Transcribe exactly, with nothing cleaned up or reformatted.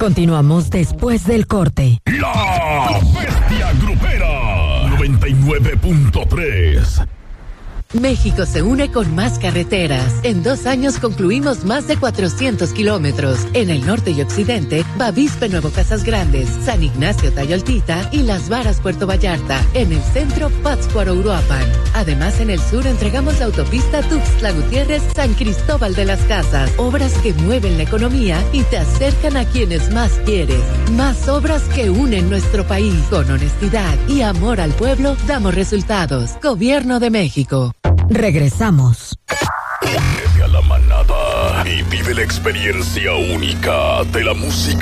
Continuamos después del corte. La Bestia Grupera noventa y nueve punto tres. México se une con más carreteras. En dos años concluimos más de cuatrocientos kilómetros. En el norte y occidente, Bavispe Nuevo Casas Grandes, San Ignacio Tayoltita y Las Varas Puerto Vallarta. En el centro, Pátzcuaro Uruapan. Además, en el sur entregamos la autopista Tuxtla Gutiérrez San Cristóbal de las Casas. Obras que mueven la economía y te acercan a quienes más quieres. Más obras que unen nuestro país. Con honestidad y amor al pueblo, damos resultados. Gobierno de México. Regresamos. Únete a la manada y vive la experiencia única de la música